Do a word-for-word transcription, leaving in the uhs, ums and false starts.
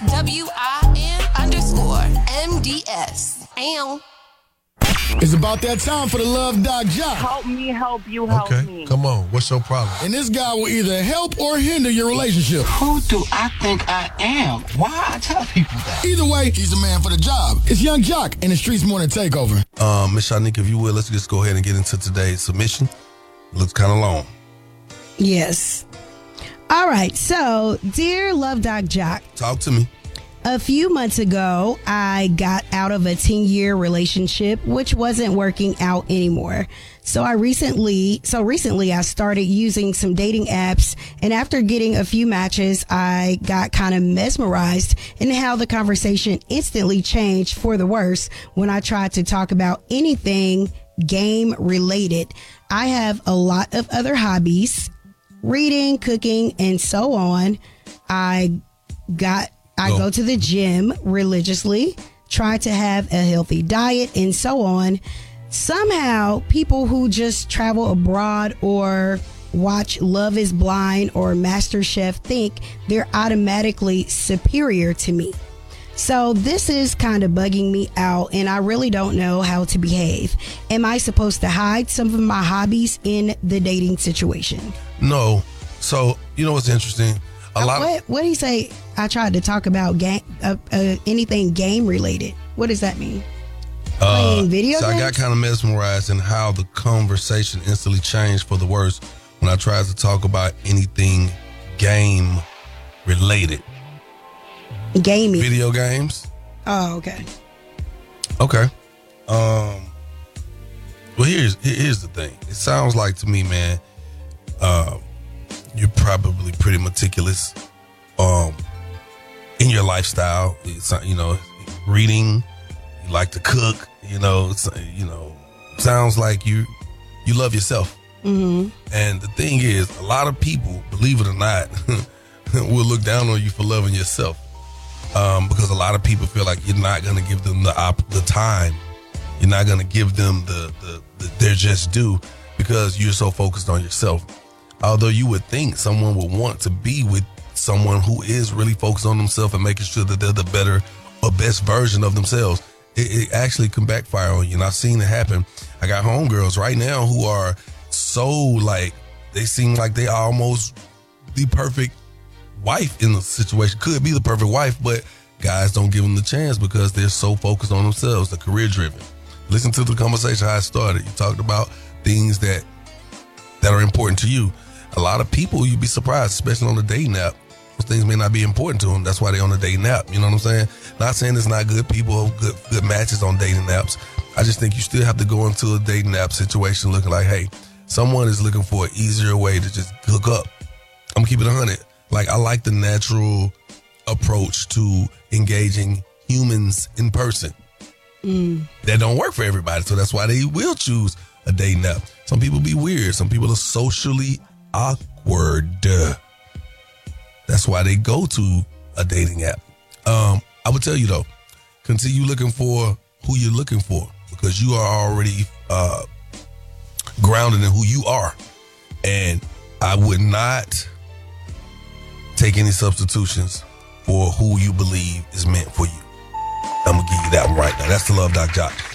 W I N underscore M D S. Ow. It's about that time for the Love Doc Jock. Help me, help you, help okay. me. Come on. What's your problem? And this guy will either help or hinder your relationship. Who do I think I am? Why I tell people that? Either way, he's the man for the job. It's Young Jock in the Streets Morning Takeover. Um, Miss Shanique, if you will, let's just go ahead and get into today's submission. It looks kind of long. Yes. All right. So, dear Love Doc Jock. Talk to me. A few months ago, I got out of a ten-year relationship, which wasn't working out anymore. So I recently, so recently I started using some dating apps, and after getting a few matches, I got kind of mesmerized in how the conversation instantly changed for the worse when I tried to talk about anything game related. I have a lot of other hobbies, reading, cooking, and so on. I got I go. go to the gym religiously, try to have a healthy diet, and so on. Somehow, people who just travel abroad or watch Love is Blind or MasterChef think they're automatically superior to me. So this is kind of bugging me out, and I really don't know how to behave. Am I supposed to hide some of my hobbies in the dating situation? No. So, you know what's interesting? A lot what, of, what did he say? I tried to talk about game, uh, uh, anything game related. What does that mean? Uh, Playing video so games? I got kind of mesmerized in how the conversation instantly changed for the worse when I tried to talk about anything game related. Gaming. Video games. Oh, okay. Okay. Um. Well, here's here's the thing. It sounds like to me, man, uh, you're probably pretty meticulous um, in your lifestyle. It's, you know, reading. You like to cook. You know. It's, you know. Sounds like you you love yourself. Mm-hmm. And the thing is, a lot of people, believe it or not, will look down on you for loving yourself. Um, because a lot of people feel like you're not going to give them the op- the time. You're not going to give them the, the, the their just due because you're so focused on yourself. Although you would think someone would want to be with someone who is really focused on themselves and making sure that they're the better or best version of themselves, it, it actually can backfire on you. And I've seen it happen. I got homegirls right now who are so like, they seem like they are almost the perfect wife in the situation, could be the perfect wife, but guys don't give them the chance because they're so focused on themselves, they're career driven. Listen to the conversation how it started. You talked about things that that are important to you. A lot of people, you'd be surprised, especially on the dating app, those things may not be important to them. That's why they're on the dating app. You know what I'm saying? Not saying it's not good people, good good matches on dating apps. I just think you still have to go into a dating app situation looking like, hey, someone is looking for an easier way to just hook up. I'm keeping it one hundred. Like, I like the natural approach to engaging humans in person. Mm. That don't work for everybody, so that's why they will choose a dating app. Some people be weird. Some people are socially awkward. That's why they go to a dating app. Um, I would tell you, though, continue looking for who you're looking for because you are already uh, grounded in who you are. And I would not take any substitutions for who you believe is meant for you. I'm going to give you that one right now. That's the Love Doc Jock.